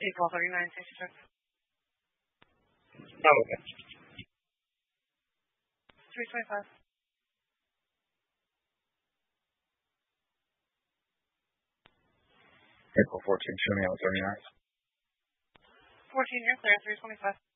April 39, safety check. Oh, okay. 325. April 14, show me out 39. 14, you're clear, 325.